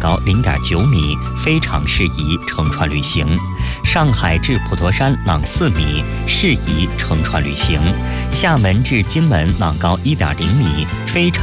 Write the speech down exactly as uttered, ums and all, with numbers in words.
高零点九米，非常适宜乘船旅行；上海至普陀山浪四米，适宜乘船旅行；厦门至金门浪高一点零米，非常